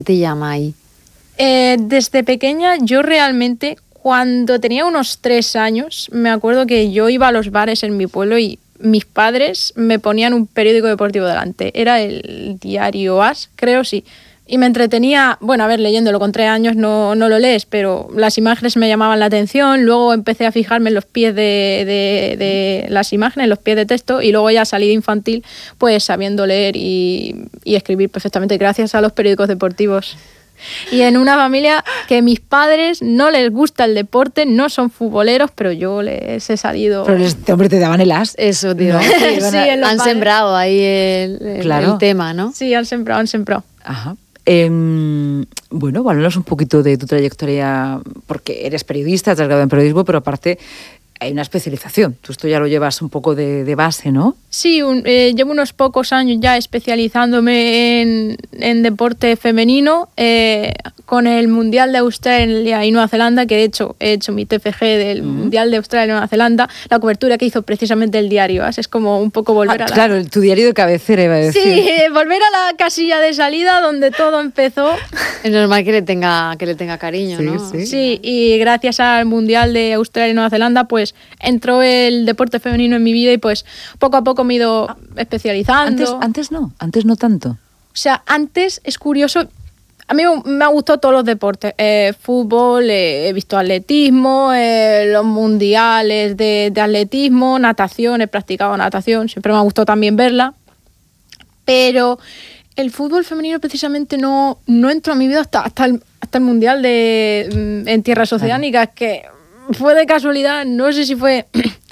te llama ahí? Desde pequeña, yo realmente, cuando tenía unos 3 años, me acuerdo que yo iba a los bares en mi pueblo y mis padres me ponían un periódico deportivo delante. Era el diario AS, creo, sí. Y me entretenía, bueno, a ver, leyéndolo con 3 años no lo lees, pero las imágenes me llamaban la atención. Luego empecé a fijarme en los pies de las imágenes, los pies de texto, y luego ya salí de infantil, pues sabiendo leer y escribir perfectamente gracias a los periódicos deportivos. Y en una familia que mis padres no les gusta el deporte, no son futboleros, pero yo les he salido... Pero este hombre te daban el as. Eso, tío. ¿no? Sí, han sembrado ahí el tema, ¿no? Sí, han sembrado. Ajá. Bueno, háblanos un poquito de tu trayectoria, porque eres periodista, te has graduado en periodismo, pero aparte hay una especialización. Tú esto ya lo llevas un poco de base, ¿no? Sí, llevo unos pocos años ya especializándome en deporte femenino, con el Mundial de Australia y Nueva Zelanda, que de hecho he hecho mi TFG del Mundial de Australia y Nueva Zelanda, la cobertura que hizo precisamente el diario AS. Es como un poco volver a la... Claro, tu diario de cabecera, iba a decir. Sí, volver a la casilla de salida donde todo empezó. Es normal que le tenga cariño, sí, ¿no? Sí, y gracias al Mundial de Australia y Nueva Zelanda, pues entró el deporte femenino en mi vida y pues poco a poco me he ido especializando. Antes no tanto. O sea, antes es curioso, a mí me ha gustado todos los deportes, fútbol, he visto atletismo, los mundiales de atletismo, natación, he practicado natación, siempre me ha gustado también verla, pero el fútbol femenino precisamente no entró a mi vida hasta el mundial en tierras oceánicas, que fue de casualidad, no sé si fue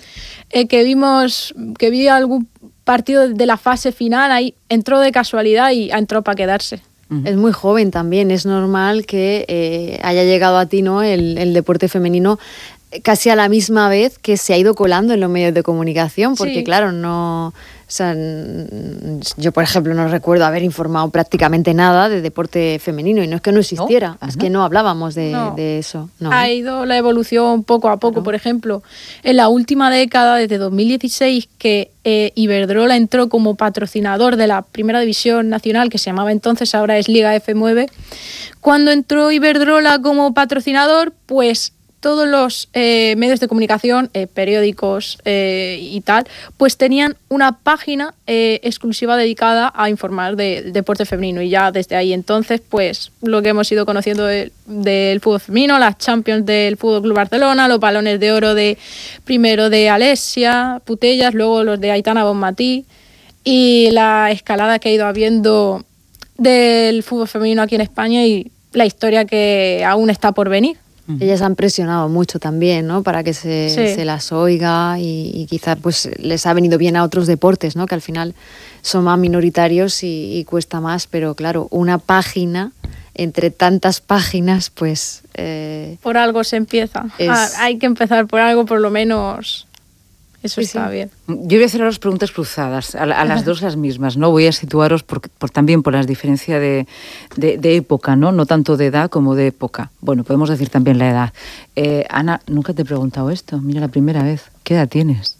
que vi algún partido de la fase final, ahí entró de casualidad y entró para quedarse. Es muy joven también, es normal que haya llegado a ti, ¿no?, el deporte femenino casi a la misma vez que se ha ido colando en los medios de comunicación, porque sí. Claro, no... O sea, yo, por ejemplo, no recuerdo haber informado prácticamente nada de deporte femenino, y no es que no existiera, es que no hablábamos de eso. No. Ha ido la evolución poco a poco. Claro. Por ejemplo, en la última década, desde 2016, que Iberdrola entró como patrocinador de la primera división nacional, que se llamaba entonces, ahora es Liga F9. Cuando entró Iberdrola como patrocinador, pues todos los medios de comunicación, periódicos y tal, pues tenían una página exclusiva dedicada a informar del deporte femenino. Y ya desde ahí entonces, pues lo que hemos ido conociendo del fútbol femenino, las Champions del Fútbol Club Barcelona, los balones de oro primero de Alessia Putellas, luego los de Aitana Bonmatí, y la escalada que ha ido habiendo del fútbol femenino aquí en España y la historia que aún está por venir. Ellas han presionado mucho también, ¿no?, para que se las oiga, y quizás pues les ha venido bien a otros deportes, ¿no?, que al final son más minoritarios y cuesta más, pero claro, una página entre tantas páginas, pues... por algo se empieza. Hay que empezar por algo, por lo menos... Eso está bien. Yo voy a hacer las preguntas cruzadas, a las dos las mismas, ¿no? Voy a situaros también por la diferencia de época, ¿no? No tanto de edad como de época. Bueno, podemos decir también la edad. Ana, nunca te he preguntado esto. Mira, la primera vez. ¿Qué edad tienes?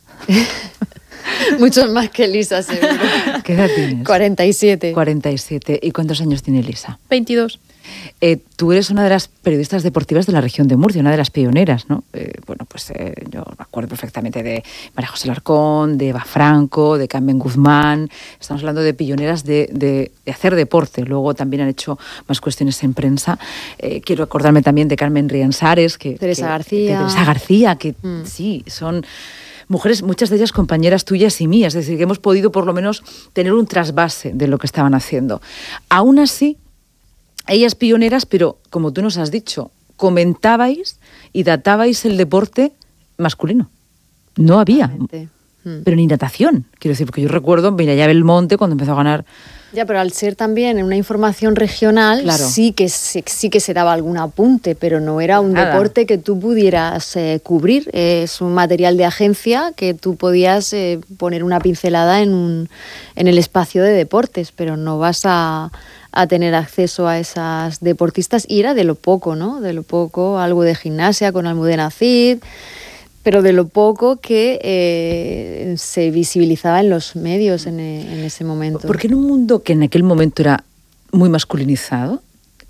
Muchos más que Lisa, seguro. ¿Qué edad tienes? 47. 47. ¿Y cuántos años tiene Lisa? 22. Tú eres una de las periodistas deportivas de la región de Murcia, una de las pioneras, ¿no? Yo me acuerdo perfectamente de María José Larcón, de Eva Franco, de Carmen Guzmán. Estamos hablando de pioneras de hacer deporte. Luego también han hecho más cuestiones en prensa. Quiero acordarme también de Carmen Riansares, Teresa García, que sí, son... mujeres, muchas de ellas compañeras tuyas y mías, es decir, que hemos podido por lo menos tener un trasvase de lo que estaban haciendo. Aún así, ellas pioneras, pero como tú nos has dicho, comentabais y databais el deporte masculino. No había, pero ni natación, quiero decir, porque yo recuerdo Mireia Belmonte cuando empezó a ganar... Ya, pero al ser también una información regional, claro, sí que se daba algún apunte, pero no era un deporte que tú pudieras cubrir. Es un material de agencia que tú podías poner una pincelada en el espacio de deportes, pero no vas a tener acceso a esas deportistas, y era de lo poco, ¿no? De lo poco, algo de gimnasia con Almudena Cid, pero de lo poco que se visibilizaba en los medios en ese momento. Porque en un mundo que en aquel momento era muy masculinizado,